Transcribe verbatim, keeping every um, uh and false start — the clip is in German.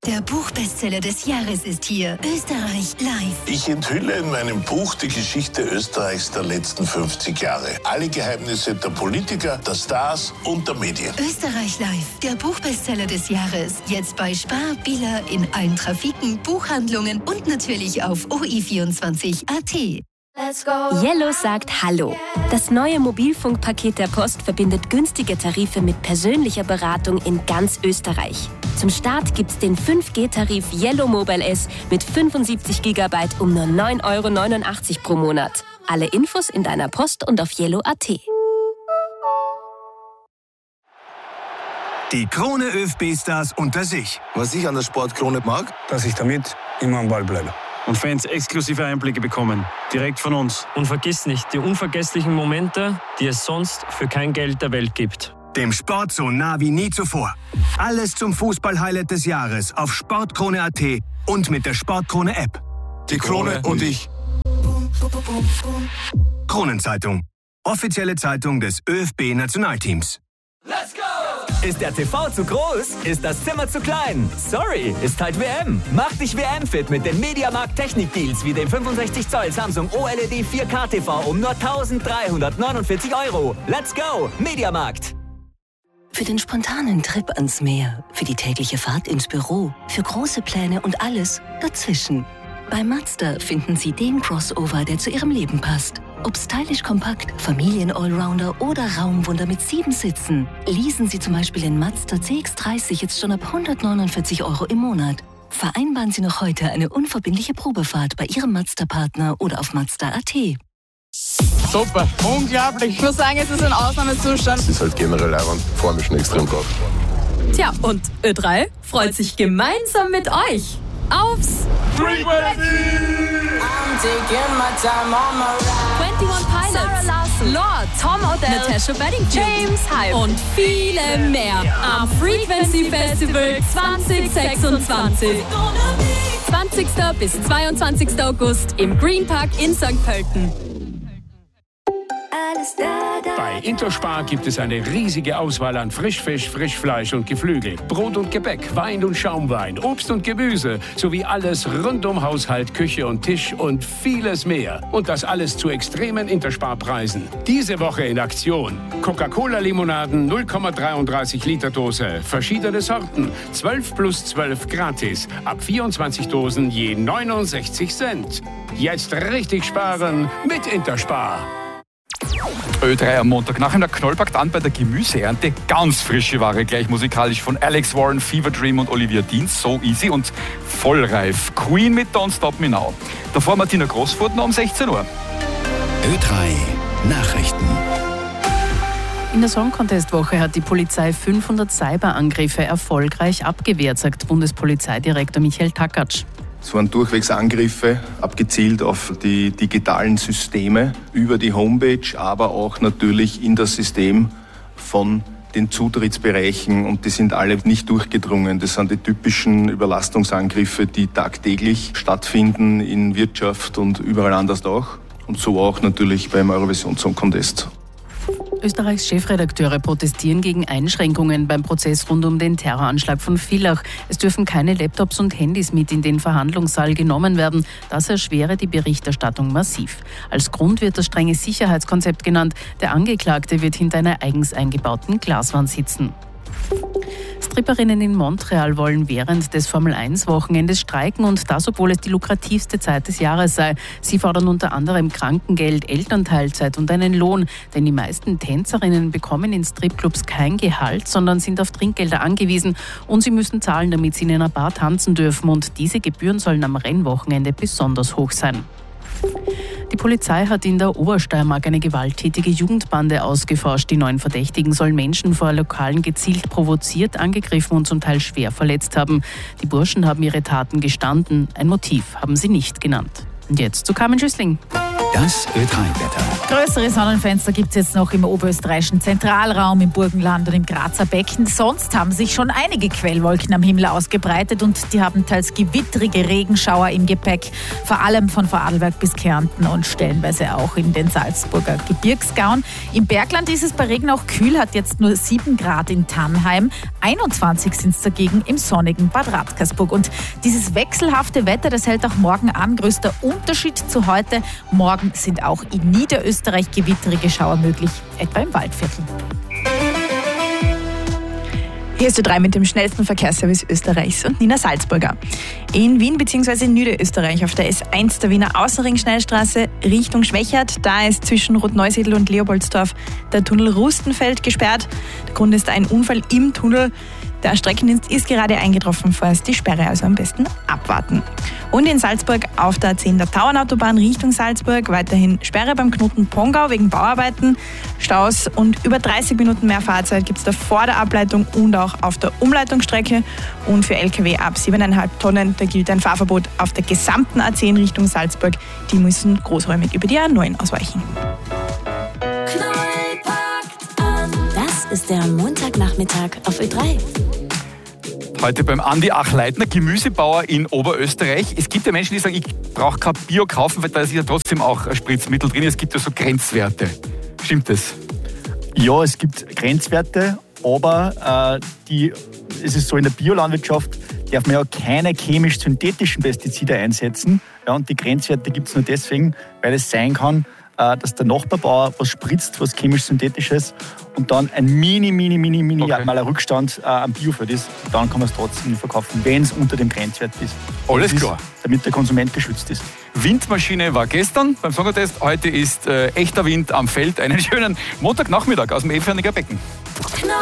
der Buchbestseller des Jahres ist hier. Österreich live. Ich enthülle in meinem Buch die Geschichte Österreichs der letzten fünfzig Jahre. Alle Geheimnisse der Politiker, der Stars und der Medien. Österreich live, der Buchbestseller des Jahres. Jetzt bei Spar, Billa, in allen Trafiken, Buchhandlungen und natürlich auf O I vierundzwanzig Punkt A T. Yellow sagt Hallo. Das neue Mobilfunkpaket der Post verbindet günstige Tarife mit persönlicher Beratung in ganz Österreich. Zum Start gibt's den fünf G Tarif Yellow Mobile S mit fünfundsiebzig Gigabyte um nur neun Euro neunundachtzig pro Monat. Alle Infos in deiner Post und auf yellow Punkt A T. Die Krone ÖFB-Stars unter sich. Was ich an der Sportkrone mag, dass ich damit immer am Ball bleibe. Und Fans exklusive Einblicke bekommen, direkt von uns. Und vergiss nicht, die unvergesslichen Momente, die es sonst für kein Geld der Welt gibt. Dem Sport so nah wie nie zuvor. Alles zum Fußball-Highlight des Jahres auf sportkrone Punkt A T und mit der Sportkrone-App. Die Krone und ich. Kronenzeitung. Offizielle Zeitung des ÖFB-Nationalteams. Let's go! Ist der T V zu groß? Ist das Zimmer zu klein? Sorry, ist halt W M. Mach dich W M-fit mit den Mediamarkt Technik-Deals wie dem fünfundsechzig Zoll Samsung O L E D vier K T V um nur eintausenddreihundertneunundvierzig Euro. Let's go, Mediamarkt. Für den spontanen Trip ans Meer, für die tägliche Fahrt ins Büro, für große Pläne und alles dazwischen. Bei Mazda finden Sie den Crossover, der zu Ihrem Leben passt. Ob stylisch kompakt, Familien-Allrounder oder Raumwunder mit sieben Sitzen. Leasen Sie zum Beispiel den Mazda C X dreißig jetzt schon ab hundertneunundvierzig Euro im Monat. Vereinbaren Sie noch heute eine unverbindliche Probefahrt bei Ihrem Mazda-Partner oder auf Mazda Punkt A T. Super, unglaublich. Ich muss sagen, es ist ein Ausnahmezustand. Es ist halt generell einfach, vor mich schon extrem drauf. Tja, und Ö drei freut sich gemeinsam mit euch aufs Frequency! einundzwanzig Pilots, Lord, Tom Odell, Natasha Bedingfield, James Hype und viele mehr am Frequency Festival zwanzig sechsundzwanzig. zwanzigsten bis zweiundzwanzigsten August im Green Park in Sankt Pölten. Bei Interspar gibt es eine riesige Auswahl an Frischfisch, Frischfleisch und Geflügel, Brot und Gebäck, Wein und Schaumwein, Obst und Gemüse sowie alles rund um Haushalt, Küche und Tisch und vieles mehr. Und das alles zu extremen Interspar-Preisen. Diese Woche in Aktion. Coca-Cola-Limonaden null Komma dreiunddreißig Liter Dose, verschiedene Sorten, zwölf plus zwölf gratis, ab vierundzwanzig Dosen je neunundsechzig Cent. Jetzt richtig sparen mit Interspar. Ö drei am Montag. Nach einer Knollpackt an bei der Gemüseernte. Ganz frische Ware, gleich musikalisch von Alex Warren, Fever Dream und Olivia Dean. So easy und vollreif. Queen mit Don't Stop Me Now. Davor Martina Großfurtner um sechzehn Uhr. Ö drei Nachrichten. In der Song Contest Woche hat die Polizei fünfhundert Cyberangriffe erfolgreich abgewehrt, sagt Bundespolizeidirektor Michael Takatsch. Es waren durchwegs Angriffe, abgezielt auf die digitalen Systeme über die Homepage, aber auch natürlich in das System von den Zutrittsbereichen, und die sind alle nicht durchgedrungen. Das sind die typischen Überlastungsangriffe, die tagtäglich stattfinden in Wirtschaft und überall anders auch. Und so auch natürlich beim Eurovision Song Contest. Österreichs Chefredakteure protestieren gegen Einschränkungen beim Prozess rund um den Terroranschlag von Villach. Es dürfen keine Laptops und Handys mit in den Verhandlungssaal genommen werden. Das erschwere die Berichterstattung massiv. Als Grund wird das strenge Sicherheitskonzept genannt. Der Angeklagte wird hinter einer eigens eingebauten Glaswand sitzen. Stripperinnen in Montreal wollen während des Formel eins Wochenendes streiken, und das, obwohl es die lukrativste Zeit des Jahres sei. Sie fordern unter anderem Krankengeld, Elternteilzeit und einen Lohn, denn die meisten Tänzerinnen bekommen in Stripclubs kein Gehalt, sondern sind auf Trinkgelder angewiesen, und sie müssen zahlen, damit sie in einer Bar tanzen dürfen, und diese Gebühren sollen am Rennwochenende besonders hoch sein. Die Polizei hat in der Obersteiermark eine gewalttätige Jugendbande ausgeforscht. Die neun Verdächtigen sollen Menschen vor Lokalen gezielt provoziert, angegriffen und zum Teil schwer verletzt haben. Die Burschen haben ihre Taten gestanden. Ein Motiv haben sie nicht genannt. Und jetzt zu Carmen Schüssling. Das Ö drei Wetter. Größere Sonnenfenster gibt es jetzt noch im oberösterreichischen Zentralraum, im Burgenland und im Grazer Becken. Sonst haben sich schon einige Quellwolken am Himmel ausgebreitet und die haben teils gewittrige Regenschauer im Gepäck, vor allem von Vorarlberg bis Kärnten und stellenweise auch in den Salzburger Gebirgsgauen. Im Bergland ist es bei Regen auch kühl, hat jetzt nur sieben Grad in Tannheim, einundzwanzig sind es dagegen im sonnigen Bad Radkersburg. Und dieses wechselhafte Wetter, das hält auch morgen an. Größter Unterschied zu heute: Morgen sind auch in Niederösterreich gewittrige Schauer möglich, etwa im Waldviertel. Hier ist Ö drei mit dem schnellsten Verkehrsservice Österreichs und Nina Salzburger. In Wien bzw. in Niederösterreich auf der S eins der Wiener Außenring-Schnellstraße Richtung Schwächert. Da ist zwischen Rotneusiedl und Leopoldsdorf der Tunnel Rustenfeld gesperrt. Der Grund ist ein Unfall im Tunnel. Der Streckendienst ist gerade eingetroffen, vorerst die Sperre, also am besten abwarten. Und in Salzburg auf der A zehn der Tauernautobahn Richtung Salzburg weiterhin Sperre beim Knoten Pongau wegen Bauarbeiten, Staus und über dreißig Minuten mehr Fahrzeit gibt es da vor der Ableitung und auch auf der Umleitungsstrecke. Und für L K W ab sieben Komma fünf Tonnen, da gilt ein Fahrverbot auf der gesamten A zehn Richtung Salzburg. Die müssen großräumig über die A neun ausweichen. Das ist der Montagnachmittag auf Ö drei. Heute beim Andi Achleitner, Gemüsebauer in Oberösterreich. Es gibt ja Menschen, die sagen, ich brauche kein Bio kaufen, weil da ist ja trotzdem auch Spritzmittel drin. Es gibt ja so Grenzwerte. Stimmt das? Ja, es gibt Grenzwerte, aber äh, die, es ist so, in der Biolandwirtschaft darf man ja keine chemisch-synthetischen Pestizide einsetzen. Ja, und die Grenzwerte gibt es nur deswegen, weil es sein kann, dass der Nachbarbauer was spritzt, was chemisch-synthetisches und dann ein mini, mini, mini, mini okay. mal ein Rückstand äh, am Biofeld ist. Und dann kann man es trotzdem verkaufen, wenn es unter dem Grenzwert ist. Alles klar. Ist, damit der Konsument geschützt ist. Windmaschine war gestern beim Sondertest. Heute ist äh, echter Wind am Feld. Einen schönen Montagnachmittag aus dem Efferninger Becken.